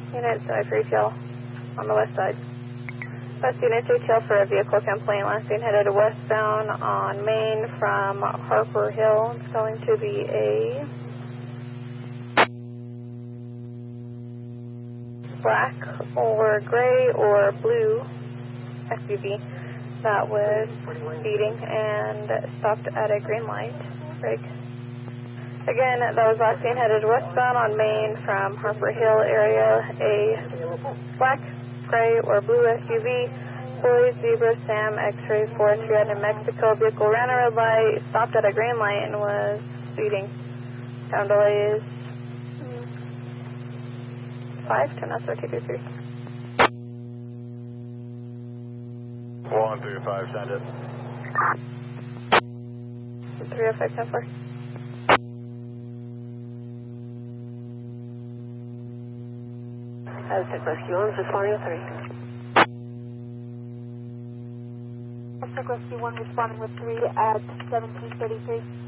Unit 3TL on the west side. West Unit 3TL for a vehicle complaint. Last seen headed westbound on Main from Harper Hill. It's going to be a black or gray or blue SUV that was speeding and stopped at a green light. Break. Again, that was last seen headed westbound on Main from Harper Hill area. A black, gray, or blue SUV, Boy, Zebra, Sam, X-Ray, 4 in Mexico. Vehicle ran a red light, stopped at a green light, and was speeding. Sound delay is 5 to Nassau 223. 135, send it. 305, 10-4. Aztec Rescue 1, responding with 3. Aztec Rescue 1 responding with 3 at 1733.